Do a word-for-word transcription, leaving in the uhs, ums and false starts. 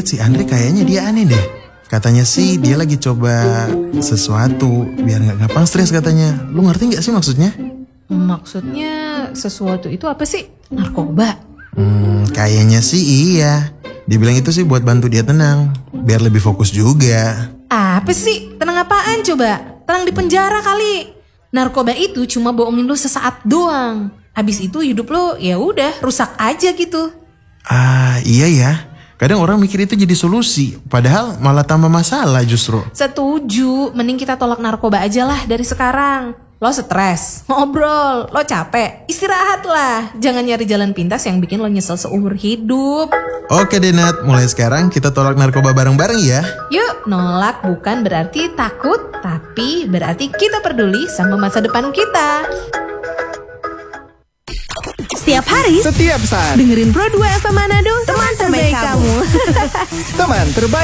lihat si Andre kayaknya dia aneh deh. Katanya sih dia lagi coba sesuatu biar gak gampang stres katanya. Lu ngerti gak sih maksudnya? Maksudnya sesuatu itu apa sih? Narkoba? Hmm, kayaknya sih iya. Dibilang itu sih buat bantu dia tenang, biar lebih fokus juga. Apa sih? Tenang apaan coba? Tenang di penjara kali. Narkoba itu cuma bohongin lu sesaat doang. Habis itu hidup lu ya udah rusak aja gitu. Ah iya ya. Kadang orang mikir itu jadi solusi, padahal malah tambah masalah justru. Setuju, mending kita tolak narkoba aja lah dari sekarang. Lo stres, ngobrol, lo capek, istirahat lah. Jangan nyari jalan pintas yang bikin lo nyesel seumur hidup. Oke deh Nat, mulai sekarang kita tolak narkoba bareng-bareng ya. Yuk, nolak bukan berarti takut, tapi berarti kita peduli sama masa depan kita. Setiap hari, Setiap saat, dengerin Pro dua F M Manado, teman terbaik kamu. teman terbaik.